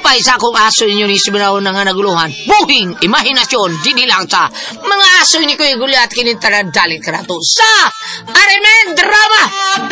Apay sa akong aso ninyo ni Sibinaw na nga naguluhan. Buhing, imahinasyon, di lang sa mga aso ni Kuya Gulyat kinintaran dalit ka na to sa Arimen Drama.